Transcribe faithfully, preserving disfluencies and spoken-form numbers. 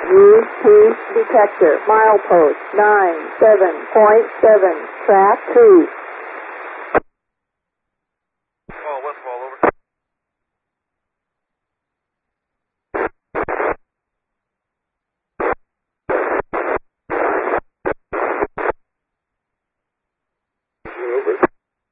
Use Peace Detector. Milepost nine seven point seven. Track two.